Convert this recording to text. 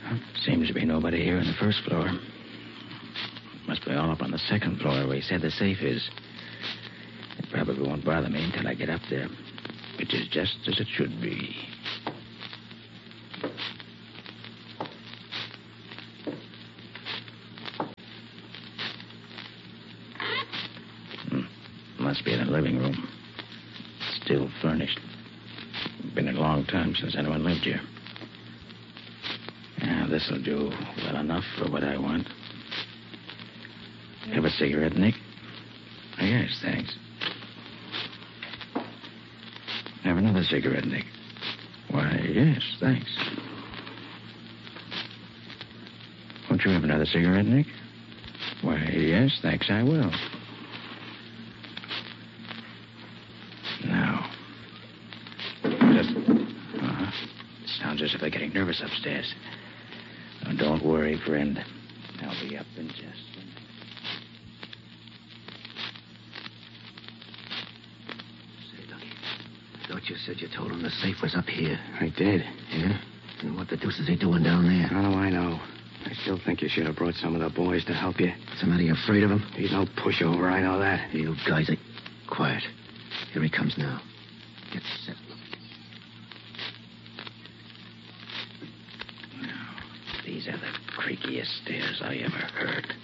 Seems to be nobody here on the first floor. Must be all up on the second floor where he said the safe is. It probably won't bother me until I get up there, which is just as it should be. Must be in the living room. Still furnished. Been a long time since anyone lived here. Yeah, this'll do well enough for what I want. Have a cigarette, Nick? Oh, yes, thanks. Have another cigarette, Nick? Why, yes, thanks. Won't you have another cigarette, Nick? Why, yes, thanks, I will. Now. Just... Sounds as if they're getting nervous upstairs. Oh, don't worry, friend. I'll be up in just a minute. Say, Lucky, I thought you said you told him the safe was up here. I did. Yeah? And what the deuce is he doing down there? How do I know? I still think you should have brought some of the boys to help you. Somebody afraid of him? He's no pushover, I know that. You guys are... Quiet. Here he comes now. Get set. Now, these are the creakiest stairs I ever heard.